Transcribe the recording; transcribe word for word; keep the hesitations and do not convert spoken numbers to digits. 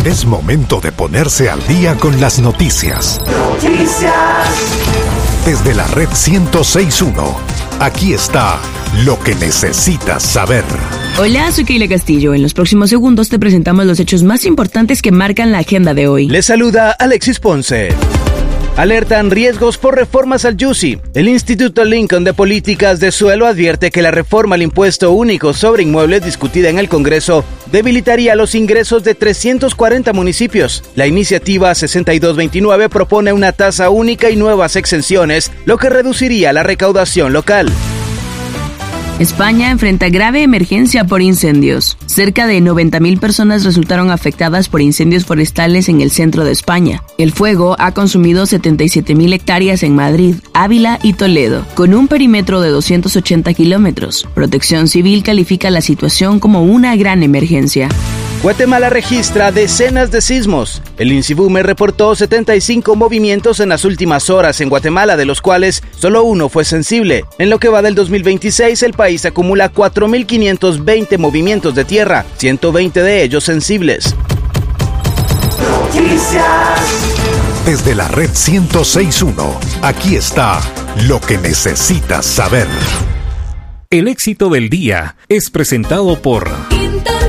Es momento de ponerse al día con las noticias. Noticias. Desde la red ciento seis punto uno, aquí está lo que necesitas saber. Hola, soy Keila Castillo. En los próximos segundos te presentamos los hechos más importantes que marcan la agenda de hoy. Les saluda Alexis Ponce. Alertan riesgos por reformas al YUSI. El Instituto Lincoln de Políticas de Suelo advierte que la reforma al impuesto único sobre inmuebles discutida en el Congreso debilitaría los ingresos de trescientos cuarenta municipios. La iniciativa sesenta y dos veintinueve propone una tasa única y nuevas exenciones, lo que reduciría la recaudación local. España enfrenta grave emergencia por incendios. Cerca de noventa mil personas resultaron afectadas por incendios forestales en el centro de España. El fuego ha consumido setenta y siete mil hectáreas en Madrid, Ávila y Toledo, con un perímetro de doscientos ochenta kilómetros. Protección Civil califica la situación como una gran emergencia. Guatemala registra decenas de sismos. El INSIBUME reportó setenta y cinco movimientos en las últimas horas en Guatemala, de los cuales solo uno fue sensible. En lo que va del dos mil veintiséis, el país acumula cuatro mil quinientos veinte movimientos de tierra, ciento veinte de ellos sensibles. Noticias. Desde la red ciento seis punto uno, aquí está lo que necesitas saber. El éxito del día es presentado por